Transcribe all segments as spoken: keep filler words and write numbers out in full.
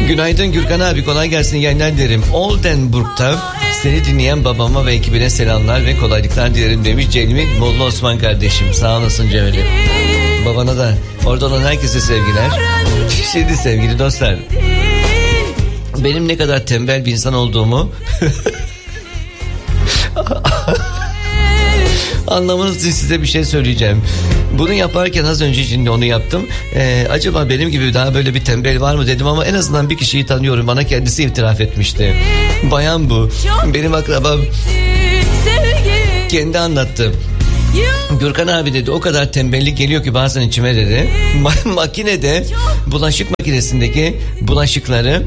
Günaydın Gürkan abi, kolay gelsin yayınlar derim. Oldenburg'da seni dinleyen babama ve ekibine selamlar ve kolaylıklar dilerim demiş Cemil Molla Osman kardeşim. Sağ olasın Cemil'im. Babana da orada olan herkese sevgiler. Şimdi sevgili dostlar, benim ne kadar tembel bir insan olduğumu anlamanız için size bir şey söyleyeceğim. Bunu yaparken az önce şimdi onu yaptım. Ee, acaba benim gibi daha böyle bir tembel var mı dedim ama en azından bir kişiyi tanıyorum. Bana kendisi itiraf etmişti. Bayan bu. Benim akrabam. Kendi anlattı. Gürkan abi dedi, o kadar tembellik geliyor ki bazen içime dedi. Ma- makinede bulaşık makinesindeki bulaşıkları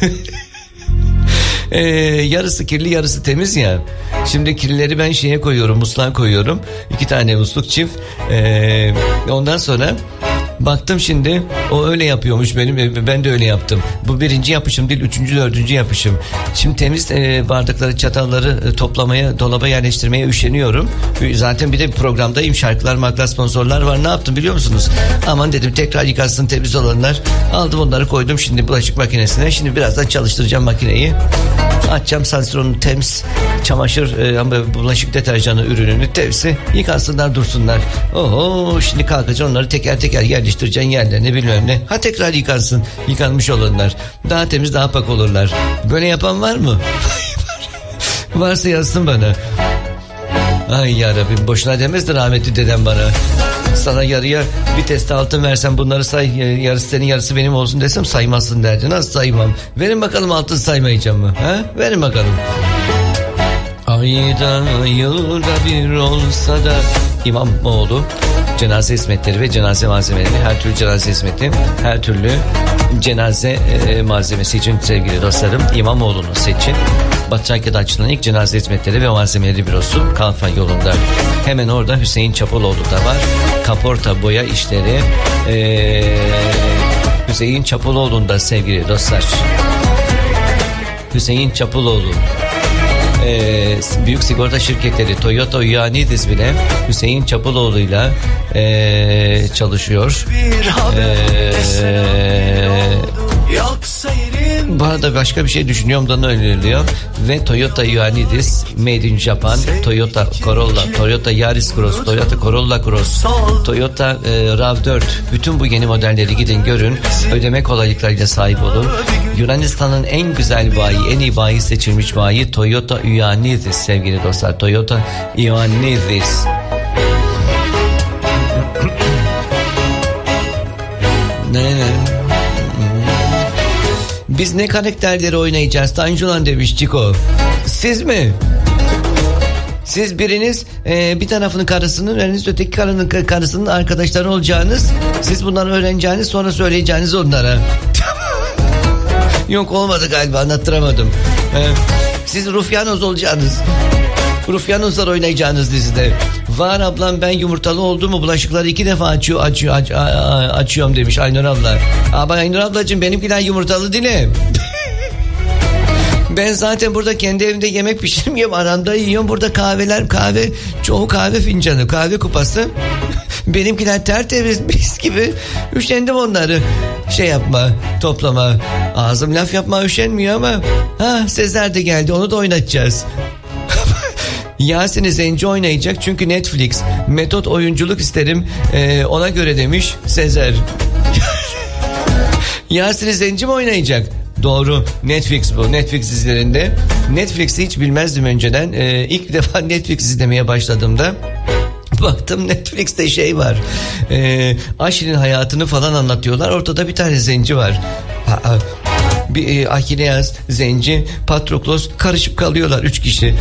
Ee, yarısı kirli yarısı temiz ya. Şimdi kirlileri ben şeye koyuyorum, musluğa koyuyorum. İki tane musluk çift. Ee, ondan sonra baktım şimdi o öyle yapıyormuş, benim ben de öyle yaptım. Bu birinci yapışım değil, üçüncü dördüncü yapışım. Şimdi temiz e, bardakları, çatalları e, toplamaya, dolaba yerleştirmeye üşeniyorum. Zaten bir de bir programdayım, şarkılar, marklar, sponsorlar var. Ne yaptım biliyor musunuz? Aman dedim tekrar yıkansın temiz olanlar. Aldım onları, koydum şimdi bulaşık makinesine. Şimdi birazdan çalıştıracağım makineyi. Açacağım Sansiron'un temiz çamaşır e, bulaşık deterjanı ürününü, tepsi, yıkansınlar dursunlar. Oho, şimdi kalkacağım onları teker teker yerleştireceğim yerlerine, bilmem ne. Ha tekrar yıkansın, yıkanmış olanlar. Daha temiz, daha pak olurlar. Böyle yapan var mı? Varsa yazsın bana. Ay yarabbim, boşuna demezdi rahmetli dedem bana. Sana yarıya bir testi altın versem, bunları say, yarısı senin yarısı benim olsun desem saymazsın derdi. Nasıl saymam? Verin bakalım, altın saymayacağım mı? Ha? Verin bakalım. Ayda yılda bir olsa da İmamoğlu cenaze hizmetleri ve cenaze malzemeleri, her türlü cenaze hizmeti, her türlü cenaze e, malzemesi için sevgili dostlarım, İmamoğlu'nu seçin. Batı Trakya'da açılan ilk cenaze hizmetleri ve malzemeleri bürosu Kalfa yolunda. Hemen orada Hüseyin Çapaloğlu da var. Kaporta boya işleri ee, Hüseyin Çapaloğlu'nda sevgili dostlar. Hüseyin Çapaloğlu. Ee, büyük sigorta şirketleri Toyota Ioannidis bile Hüseyin Çapaloğlu'yla ee, çalışıyor. Eee Bu arada başka bir şey düşünüyorum da öyle diyor. Ve Toyota Ioannidis, Made in Japan, Toyota Corolla, Toyota Yaris Cross, Toyota Corolla Cross, Toyota e, RAV dört. Bütün bu yeni modelleri gidin görün. Ödeme kolaylıklarıyla sahip olun. Yunanistan'ın en güzel bayi, en iyi bayi seçilmiş bayi Toyota Ioannidis sevgili dostlar. Toyota Ioannidis. Ne ne? Biz ne karakterleri oynayacağız Tanjulan demiş Çiko. Siz mi? Siz biriniz e, bir tarafının karısının, biriniz öteki karının karısının arkadaşları olacağınız. Siz bunları öğreneceğiniz, sonra söyleyeceğiniz onlara. Yok, olmadı galiba, anlattıramadım. E, siz Rufyanos olacaksınız. Rufyanoslar oynayacağınız dizide. Var ablam, ben yumurtalı oldu mu bulaşıkları iki defa açıyor, açıyor aç, a, a, açıyorum demiş Aynur abla. Ama Aynur ablacığım, benimkiler yumurtalı değil. Ben zaten burada kendi evimde yemek pişirmiyorum, aramda yiyorum. Burada kahveler, kahve, çoğu kahve fincanı, kahve kupası. Benimkiler tertemiz, mis gibi. Üşendim onları şey yapma, toplama. Ağzım laf yapma üşenmiyor ama. Ha, Sezer de geldi, onu da oynatacağız. Yasin'i Zenci oynayacak çünkü Netflix. Metot oyunculuk isterim ee, ona göre demiş Sezer. Yasin'i Zenci mi oynayacak? Doğru, Netflix bu. Netflix dizilerinde. Netflix'i hiç bilmezdim önceden. Ee, ilk defa Netflix izlemeye başladığımda baktım Netflix'te şey var. Ee, Aşil'in hayatını falan anlatıyorlar. Ortada bir tane zenci var. Aa, bir e, Akileas, Zenci, Patroklos karışıp kalıyorlar üç kişi.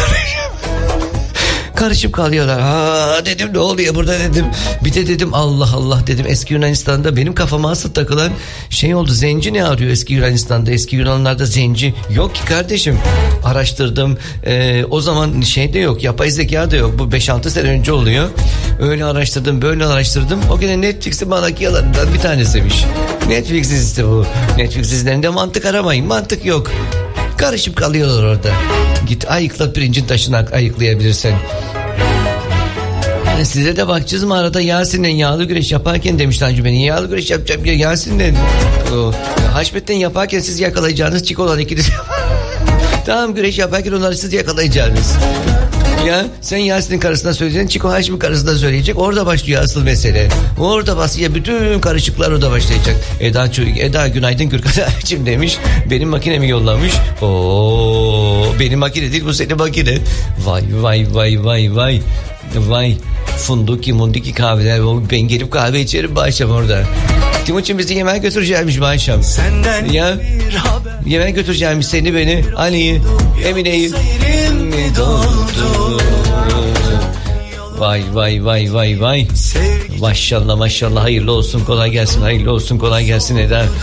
Karışıp kalıyorlar. Ha dedim, ne oluyor burada dedim. Bir de dedim Allah Allah dedim, eski Yunanistan'da benim kafama asıl takılan şey oldu. Zenci ne arıyor eski Yunanistan'da? Eski Yunanlarda zenci yok ki kardeşim. Araştırdım. Ee, o zaman şey de yok, yapay zeka da yok. Bu beş altı sene önce oluyor. Öyle araştırdım, böyle araştırdım. O gene Netflix'in manakiyalarından bir tanesiymiş. Netflix dizisi bu. Netflix dizilerinde mantık aramayın. Mantık yok. Karışıp kalıyorlar orada. Git ayıkla, pirincin taşını ayıklayabilirsen. Size de bakacağız mı arada? Yasin'le yağlı güreş yaparken demiş Tanju beni. Yağlı güreş yapacağım ya Yasin'le. Haşmettin yaparken siz yakalayacağınız çiko olan ikiniz. Tamam, güreş yaparken onları siz yakalayacağınız. Ya sen Yasin'in karısına söyleyeceksin, Çiko Haşmi karısına söyleyecek. Orada başlıyor asıl mesele. Orada basıyor, bütün karışıklar orada başlayacak. Eda çocuk, Eda günaydın Gürkan'cığım demiş. Benim makinemi yollamış. Oo, benim makine değil bu, senin makine. Vay vay vay vay vay. Vay funduki mundiki kahveler. Ben gelip kahve içerim bu akşam orada. Timuçin bizi yemeğe götüreceğimiş bu akşam. Ya yemeğe götüreceğimiş seni, beni, Ali'yi, Emine'yi. Vay vay vay vay vay. Maşallah maşallah, hayırlı olsun, kolay gelsin, hayırlı olsun, kolay gelsin Eda.